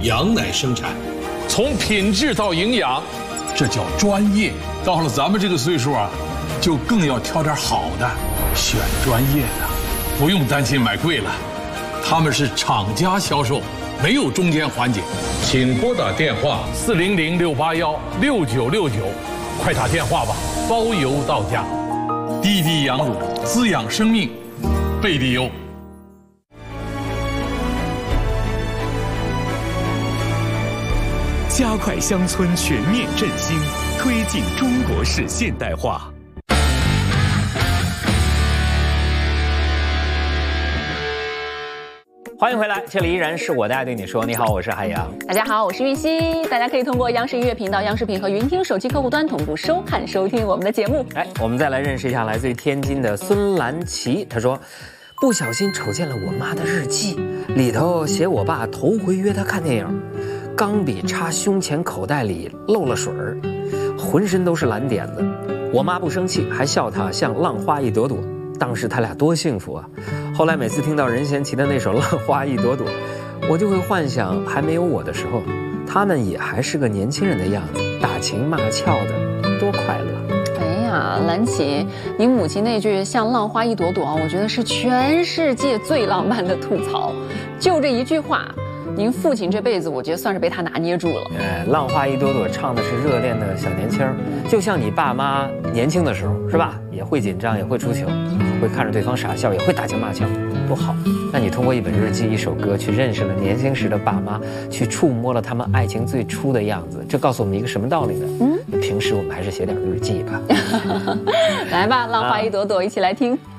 羊奶生产， 从品质到营养，这叫专业。到了咱们这个岁数啊，就更要挑点好的，选专业的，不用担心买贵了。他们是厂家销售，没有中间环节。请拨打电话400-681-6969，快打电话吧，包邮到家。滴滴羊乳滋养生命，贝蒂优。 加快乡村全面振兴，推进中国式现代化。 欢迎回来，这里依然是我的爱对你说。你好，我是海洋。 大家好，我是玉溪。大家可以通过央视音乐频道、央视频和云听手机客户端同步收看收听我们的节目。 我们再来认识一下来自于天津的孙兰琪。她说，不小心瞅见了我妈的日记，里头写我爸头回约她看电影，钢笔插胸前口袋里漏了水儿，浑身都是蓝点子。我妈不生气，还笑他像浪花一朵朵。当时他俩多幸福啊！后来每次听到任贤齐的那首《浪花一朵朵》，我就会幻想还没有我的时候，他们也还是个年轻人的样子，打情骂俏的，多快乐！ 哎呀，兰琪，你母亲那句像浪花一朵朵，我觉得是全世界最浪漫的吐槽。就这一句话，您父亲这辈子我觉得算是被他拿捏住了。 浪花一朵朵唱的是热恋的小年轻，就像你爸妈年轻的时候，是吧？也会紧张，也会出糗，会看着对方傻笑，也会打情骂俏，多好！那你通过一本日记、一首歌，去认识了年轻时的爸妈，去触摸了他们爱情最初的样子，这告诉我们一个什么道理呢？平时我们还是写点日记吧。 来吧，浪花一朵朵，一起来听。